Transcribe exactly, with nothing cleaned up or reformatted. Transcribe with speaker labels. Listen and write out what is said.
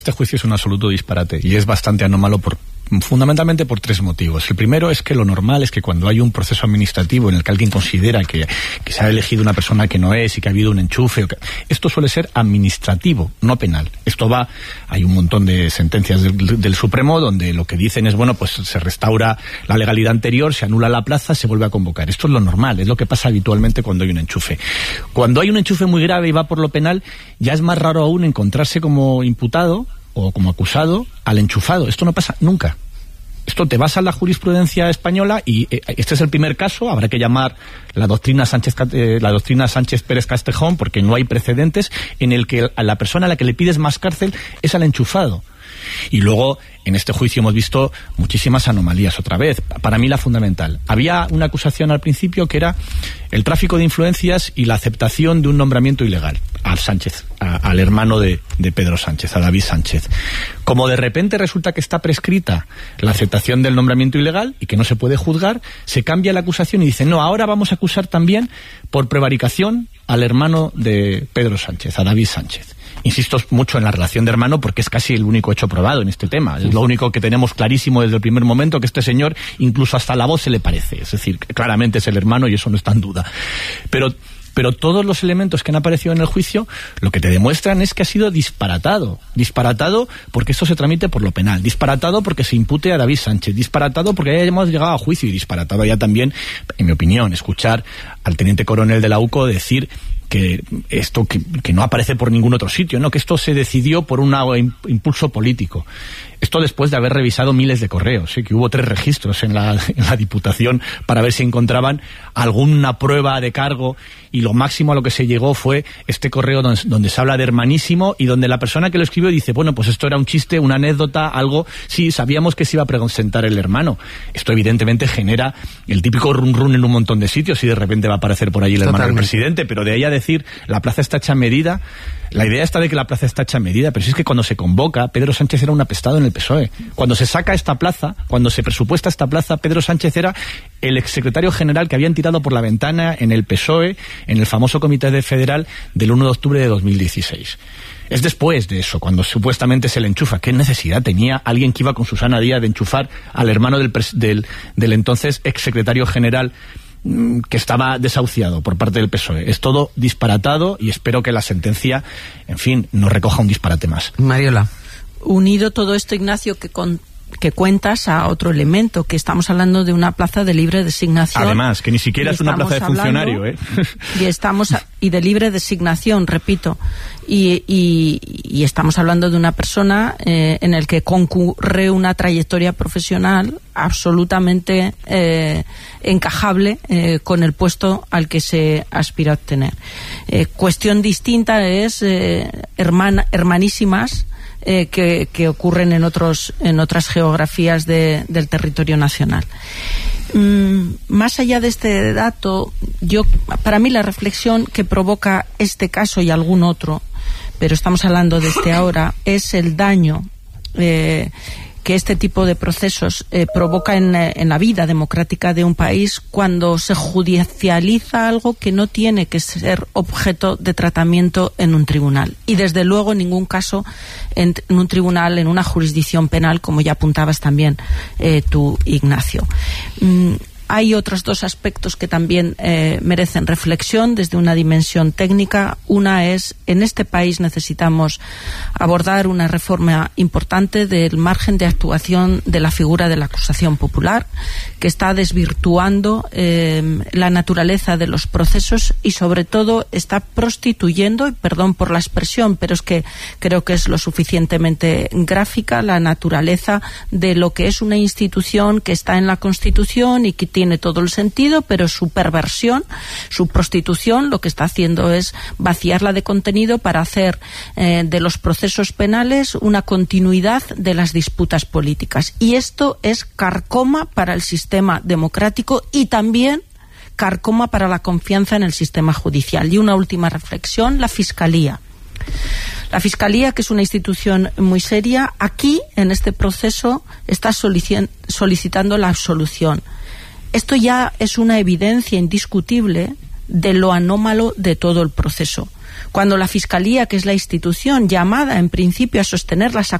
Speaker 1: Este juicio es un absoluto disparate y es bastante anómalo por, fundamentalmente por tres motivos. El primero es que lo normal es que cuando hay un proceso administrativo en el que alguien considera que, que se ha elegido una persona que no es y que ha habido un enchufe, o que, esto suele ser administrativo, no penal. Esto va, hay un montón de sentencias del, del Supremo donde lo que dicen es, bueno, pues se restaura la legalidad anterior, se anula la plaza, se vuelve a convocar. Esto es lo normal, es lo que pasa habitualmente cuando hay un enchufe. Cuando hay un enchufe muy grave y va por lo penal, ya es más raro aún encontrarse como imputado o como acusado al enchufado. Esto no pasa nunca. Esto te vas a la jurisprudencia española y eh, este es el primer caso. Habrá que llamar la doctrina Sánchez eh, la doctrina Sánchez Pérez Castejón, porque no hay precedentes en el que a la persona a la que le pides más cárcel es al enchufado. Y luego, en este juicio hemos visto muchísimas anomalías otra vez. Para mí la fundamental. Había una acusación al principio que era el tráfico de influencias y la aceptación de un nombramiento ilegal al Sánchez, a, al hermano de, de Pedro Sánchez, a David Sánchez. Como de repente resulta que está prescrita la aceptación del nombramiento ilegal y que no se puede juzgar, se cambia la acusación y dice, no, ahora vamos a acusar también por prevaricación al hermano de Pedro Sánchez, a David Sánchez. Insisto mucho en la relación de hermano porque es casi el único hecho probado en este tema. Es lo único que tenemos clarísimo desde el primer momento, que este señor incluso hasta la voz se le parece. Es decir, claramente es el hermano y eso no está en duda. Pero, pero todos los elementos que han aparecido en el juicio lo que te demuestran es que ha sido disparatado. Disparatado porque esto se tramite por lo penal. Disparatado porque se impute a David Sánchez. Disparatado porque ya hemos llegado a juicio. Y disparatado ya también, en mi opinión, escuchar al teniente coronel de la U C O decir que esto que, que no aparece por ningún otro sitio, no, que esto se decidió por un impulso político. Esto después de haber revisado miles de correos, ¿sí? Que hubo tres registros en la, en la Diputación para ver si encontraban alguna prueba de cargo, y lo máximo a lo que se llegó fue este correo donde, donde se habla de hermanísimo y donde la persona que lo escribió dice, bueno, pues esto era un chiste, una anécdota, algo, sí, sabíamos que se iba a presentar el hermano. Esto evidentemente genera el típico run run en un montón de sitios y de repente va a aparecer por allí el hermano del presidente, pero de ahí a decir la plaza está hecha a medida. La idea está de que la plaza está hecha a medida, pero si es que cuando se convoca, Pedro Sánchez era un apestado en el P S O E. Cuando se saca esta plaza, cuando se presupuesta esta plaza, Pedro Sánchez era el exsecretario general que habían tirado por la ventana en el P S O E, en el famoso Comité de Federal del uno de octubre de dos mil dieciséis. Es después de eso, cuando supuestamente se le enchufa. ¿Qué necesidad tenía alguien que iba con Susana Díaz de enchufar al hermano del, del, del entonces exsecretario general que estaba desahuciado por parte del P S O E? Es todo disparatado y espero que la sentencia, en fin, no recoja un disparate más.
Speaker 2: Mariola.
Speaker 3: Unido todo esto, Ignacio, que con que cuentas a otro elemento, que estamos hablando de una plaza de libre designación.
Speaker 1: Además, que ni siquiera es una plaza de funcionario, ¿eh?
Speaker 3: Y estamos a, y de libre designación, repito. Y, y, y estamos hablando de una persona eh, en el que concurre una trayectoria profesional absolutamente eh, encajable eh, con el puesto al que se aspira a obtener. Eh, cuestión distinta es eh, hermana, hermanísimas Eh, que, que ocurren en otros en otras geografías de, del territorio nacional. Mm, más allá de este dato, yo para mí la reflexión que provoca este caso y algún otro, pero estamos hablando de este ahora, es el daño eh, que este tipo de procesos eh, provoca en, en la vida democrática de un país cuando se judicializa algo que no tiene que ser objeto de tratamiento en un tribunal. Y desde luego en ningún caso en, en un tribunal, en una jurisdicción penal, como ya apuntabas también eh, tú, Ignacio. Mm, Hay otros dos aspectos que también eh, merecen reflexión desde una dimensión técnica. Una es, en este país necesitamos abordar una reforma importante del margen de actuación de la figura de la acusación popular, que está desvirtuando eh, la naturaleza de los procesos y sobre todo está prostituyendo, y perdón por la expresión, pero es que creo que es lo suficientemente gráfica, la naturaleza de lo que es una institución que está en la Constitución y que tiene tiene todo el sentido, pero su perversión, su prostitución, lo que está haciendo es vaciarla de contenido para hacer eh, de los procesos penales una continuidad de las disputas políticas. Y esto es carcoma para el sistema democrático y también carcoma para la confianza en el sistema judicial. Y una última reflexión, la Fiscalía. La Fiscalía, que es una institución muy seria, aquí, en este proceso, está solicitando la absolución. Esto ya es una evidencia indiscutible de lo anómalo de todo el proceso. cuando la Fiscalía, que es la institución llamada en principio a sostener las